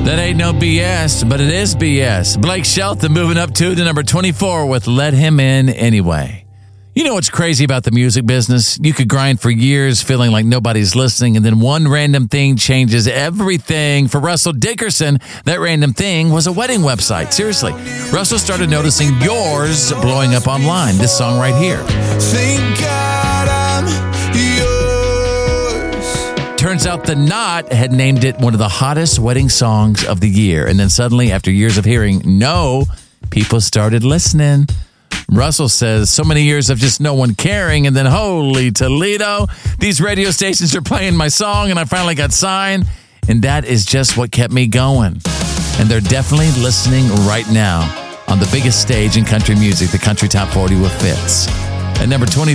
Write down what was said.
That ain't no BS, but it is BS. Blake Shelton moving up to number 24 with Let Him In Anyway. You know what's crazy about the music business? You could grind for years feeling like nobody's listening, and then one random thing changes everything. For Russell Dickerson, that random thing was a wedding website. Seriously. Russell started noticing yours blowing up online. This song right here. Thank God I'm yours. Turns out The Knot had named it one of the hottest wedding songs of the year. And then suddenly, after years of hearing no, people started listening. Russell says, so many years of just no one caring, and then holy Toledo, these radio stations are playing my song, and I finally got signed. And that is just what kept me going. And they're definitely listening right now on the biggest stage in country music, the Country Top 40 with Fitz. At number 20.